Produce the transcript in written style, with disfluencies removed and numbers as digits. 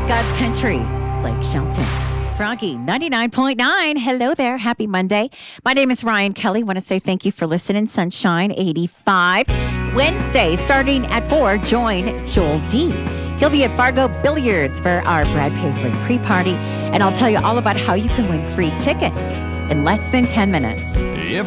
God's Country, Blake Shelton. Froggy 99.9. Hello there. Happy Monday. My name is Ryan Kelly. Want to say thank you for listening. Sunshine 85. Wednesday, starting at 4, join Joel D. He'll be at Fargo Billiards for our Brad Paisley pre-party. And I'll tell you all about how you can win free tickets in less than 10 minutes. If